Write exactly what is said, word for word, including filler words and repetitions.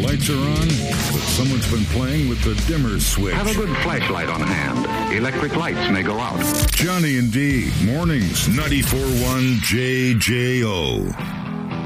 lights are on, but someone's been playing with the dimmer switch. Have a good flashlight on hand. Electric lights may go out. Johnny and D, mornings, ninety-four point one J J O.